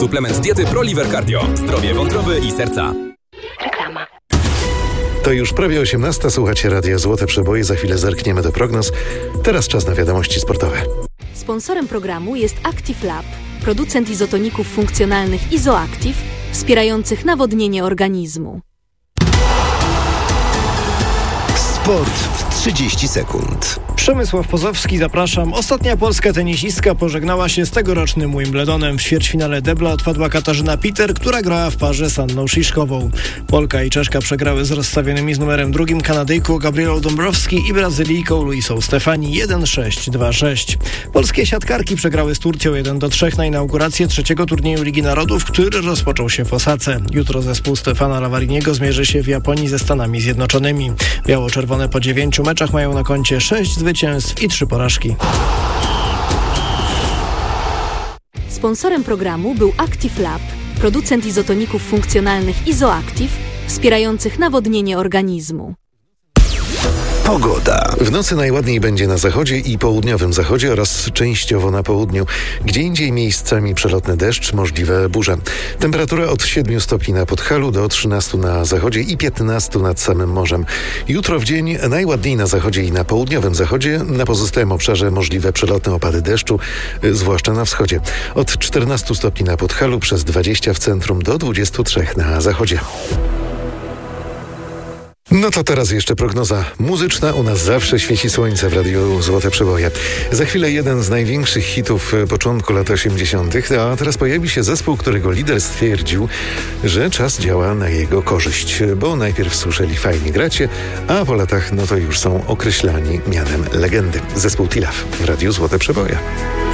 Suplement diety ProLiver Cardio. Zdrowie wątroby i serca. Reklama. To już prawie 18:00. Słuchacie Radia Złote Przeboje. Za chwilę zerkniemy do prognoz. Teraz czas na wiadomości sportowe. Sponsorem programu jest Active Lab, producent izotoników funkcjonalnych Izoactive, wspierających nawodnienie organizmu. Sport w 30 sekund. Przemysław Pozowski, zapraszam. Ostatnia polska tenisistka pożegnała się z tegorocznym Wimbledonem. W ćwierćfinale debla odpadła Katarzyna Peter, która grała w parze z Anną Śliszkową. Polka i Czeszka przegrały z rozstawionymi z numerem 2 Kanadyjką Gabrielą Dąbrowski i Brazylijką Luisą Stefani 1-6, 2-6. Polskie siatkarki przegrały z Turcją 1-3 na inaugurację trzeciego turnieju Ligi Narodów, który rozpoczął się w Osace. Jutro zespół Stefana Lavariniego zmierzy się w Japonii ze Stanami Zjednoczonymi. Biało-czerwone po 9 meczach mają na koncie 6 zwycięstw i 3 porażki. Sponsorem programu był Active Lab, producent izotoników funkcjonalnych Izoactive, wspierających nawodnienie organizmu. Pogoda. W nocy najładniej będzie na zachodzie i południowym zachodzie oraz częściowo na południu. Gdzie indziej miejscami przelotny deszcz, możliwe burze. Temperatura od 7 stopni na Podhalu do 13 na zachodzie i 15 nad samym morzem. Jutro w dzień najładniej na zachodzie i na południowym zachodzie. Na pozostałym obszarze możliwe przelotne opady deszczu, zwłaszcza na wschodzie. Od 14 stopni na Podhalu, przez 20 w centrum do 23 na zachodzie. No to teraz jeszcze prognoza muzyczna. U nas zawsze świeci słońce w Radiu Złote Przeboje. Za chwilę jeden z największych hitów początku lat 80., a teraz pojawi się zespół, którego lider stwierdził, że czas działa na jego korzyść, bo najpierw słyszeli fajnie gracie, a po latach no to już są określani mianem legendy. Zespół Tilaf w Radiu Złote Przeboje.